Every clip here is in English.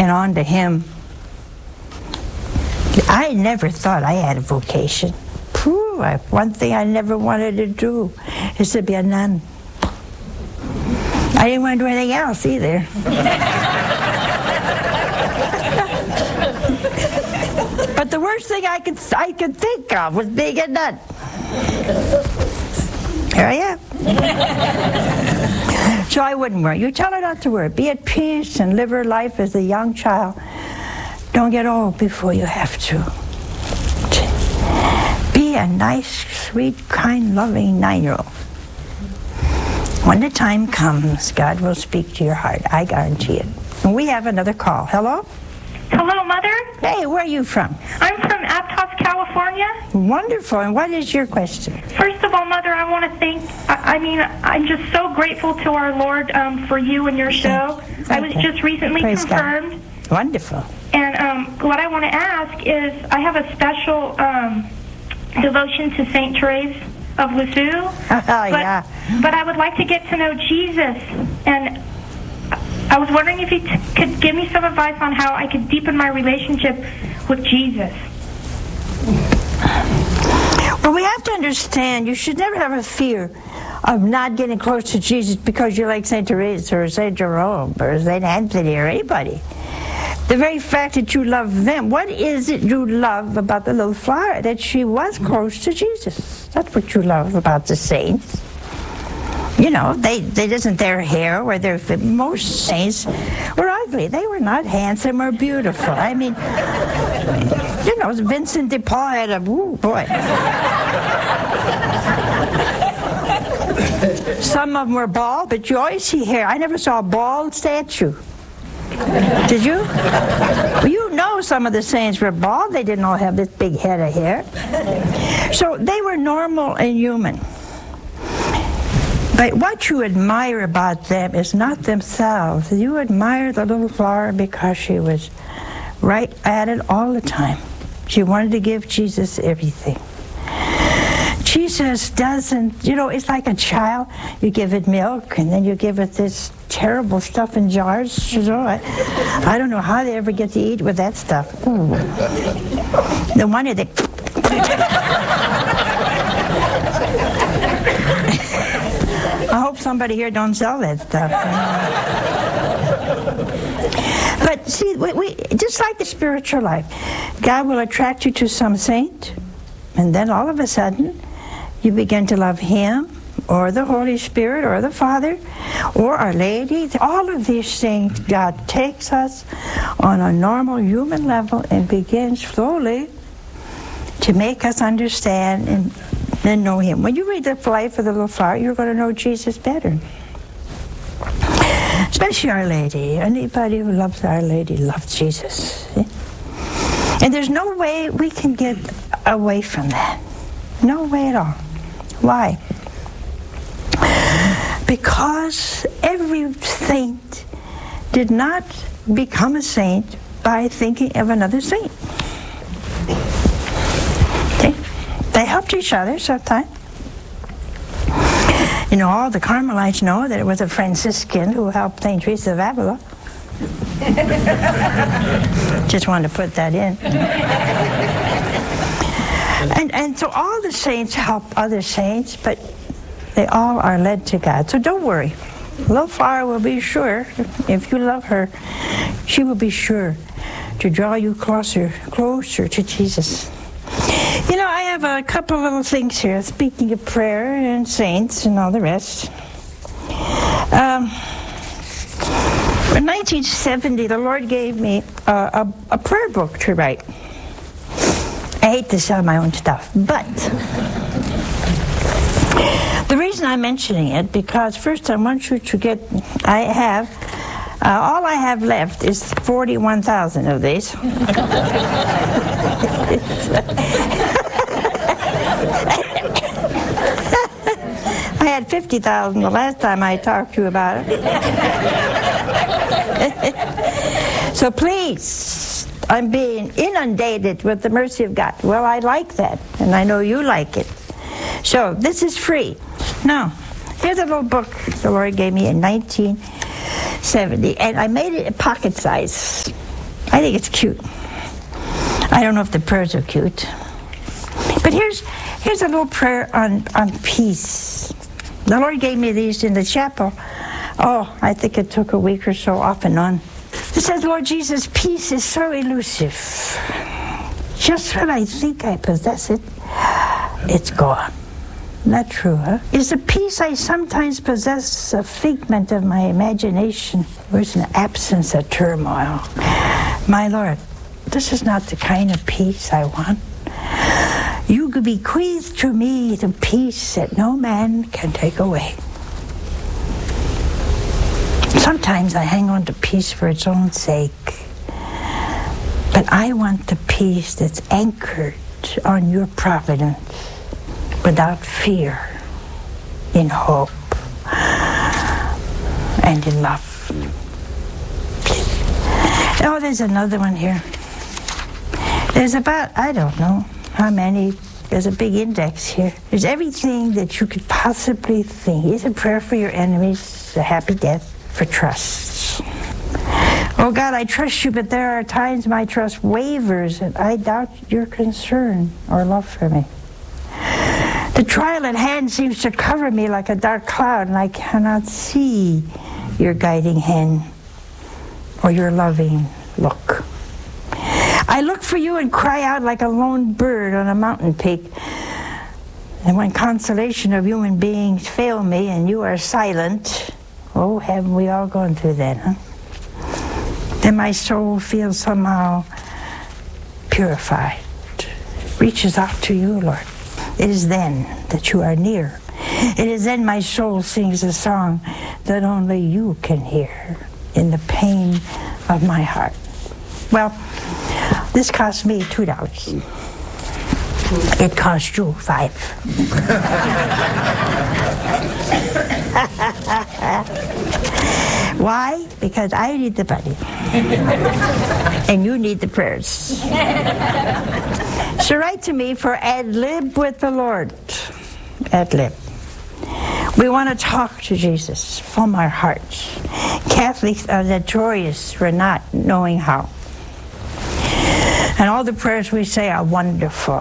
and on to Him. I never thought I had a vocation. One thing I never wanted to do is to be a nun. I didn't want to do anything else either. But the worst thing I could think of was being a nun. Here I am. So I wouldn't worry. You tell her not to worry. Be at peace and live her life as a young child. Don't get old before you have to. Be a nice, sweet, kind, loving 9-year-old. When the time comes, God will speak to your heart. I guarantee it. And we have another call. Hello? Hello, Mother. Hey, where are you from? I'm from Aptos, California. Wonderful. And what is your question? First of all, Mother, I want to thank, I'm just so grateful to our Lord for you and your show. I was just recently confirmed. God. Wonderful. And what I want to ask is, I have a special devotion to St. Therese of Lisieux. But I would like to get to know Jesus. And I was wondering if you could give me some advice on how I could deepen my relationship with Jesus. Well, we have to understand, you should never have a fear of not getting close to Jesus because you like St. Therese or St. Jerome or St. Anthony or anybody. The very fact that you love them, what is it you love about the little flower? That she was close to Jesus. That's what you love about the saints. You know, they isn't their hair or their fit. Most saints were ugly. They were not handsome or beautiful. I mean, you know, Vincent de Paul had a, ooh, boy. Some of them were bald, but you always see hair. I never saw a bald statue. Did you? Well, you know some of the saints were bald. They didn't all have this big head of hair. So they were normal and human. But what you admire about them is not themselves. You admire the little flower because she was right at it all the time. She wanted to give Jesus everything. Jesus doesn't, you know, it's like a child. You give it milk, and then you give it this terrible stuff in jars. You know, I don't know how they ever get to eat with that stuff. Ooh. No wonder they... I hope somebody here don't sell that stuff. But see, we just like the spiritual life, God will attract you to some saint, and then all of a sudden, you begin to love Him, or the Holy Spirit, or the Father, or Our Lady. All of these things, God takes us on a normal human level and begins slowly to make us understand and then know Him. When you read the life of the little flower, you're going to know Jesus better. Especially Our Lady. Anybody who loves Our Lady loves Jesus. See? And there's no way we can get away from that. No way at all. Why? Because every saint did not become a saint by thinking of another saint. Okay? They helped each other sometimes. You know, all the Carmelites know that it was a Franciscan who helped St. Teresa of Avila. Just wanted to put that in. And so all the saints help other saints, but they all are led to God. So don't worry. Little flower will be sure, if you love her, she will be sure to draw you closer to Jesus. You know, I have a couple of little things here, speaking of prayer and saints and all the rest. In 1970, the Lord gave me a prayer book to write. I hate to sell my own stuff, but the reason I'm mentioning it, because first I want you to get, all I have left is 41,000 of these. I had 50,000 the last time I talked to you about it. So please, I'm being inundated with the mercy of God. Well, I like that, and I know you like it. So this is free. Now, here's a little book the Lord gave me in 1970, and I made it pocket size. I think it's cute. I don't know if the prayers are cute. But here's a little prayer on peace. The Lord gave me these in the chapel. Oh, I think it took a week or so, off and on. It says, Lord Jesus, peace is so elusive. Just when I think I possess it, it's gone. Not true, huh? Is the peace I sometimes possess a figment of my imagination, or is an absence of turmoil? My Lord, this is not the kind of peace I want. You bequeath to me the peace that no man can take away. Sometimes I hang on to peace for its own sake, but I want the peace that's anchored on your providence, without fear, in hope, and in love. Oh, there's another one here. There's about, I don't know how many. There's a big index here. There's everything that you could possibly think. It's a prayer for your enemies, a happy death, for trust. Oh God, I trust you, but there are times my trust wavers and I doubt your concern or love for me. The trial at hand seems to cover me like a dark cloud, and I cannot see your guiding hand or your loving look. I look for you and cry out like a lone bird on a mountain peak. And when consolation of human beings fail me and you are silent, oh, haven't we all gone through that, huh? Then my soul feels somehow purified, reaches out to you, Lord. It is then that you are near. It is then my soul sings a song that only you can hear in the pain of my heart. Well, this cost me $2. It cost you $5. Why? Because I need the money. And you need the prayers. So write to me for Ad Lib with the Lord. Ad Lib. We want to talk to Jesus from our hearts. Catholics are notorious for not knowing how. And all the prayers we say are wonderful.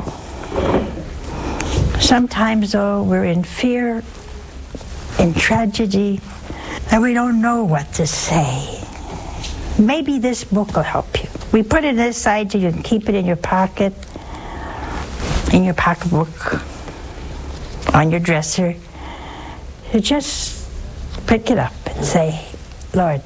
Sometimes, though, we're in fear, in tragedy, and we don't know what to say. Maybe this book will help you. We put it aside so you can keep it in your pocket, in your pocketbook, on your dresser. You just pick it up and say, Lord,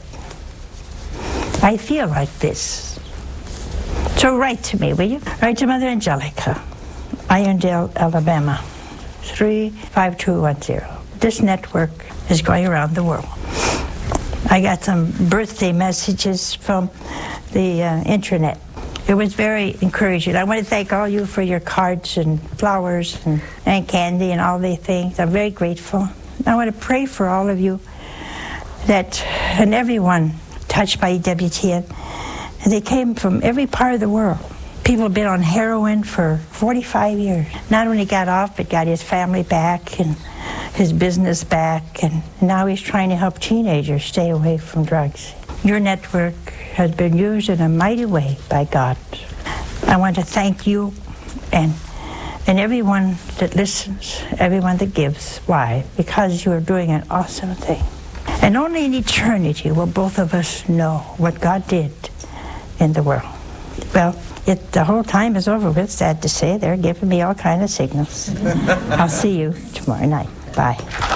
I feel like this. So write to me, will you? Write to Mother Angelica, Irondale, Alabama, 35210. This network is going around the world. I got some birthday messages from the internet. It was very encouraging. I want to thank all you for your cards and flowers and candy and all the things. I'm very grateful. I want to pray for all of you and everyone touched by EWTN. And they came from every part of the world. People have been on heroin for 45 years. Not only got off, but got his family back and his business back. And now he's trying to help teenagers stay away from drugs. Your network has been used in a mighty way by God. I want to thank you and everyone that listens, everyone that gives. Why? Because you are doing an awesome thing. And only in eternity will both of us know what God did in the world. Well, the whole time is over with, sad to say. They're giving me all kinds of signals. I'll see you tomorrow night. Bye.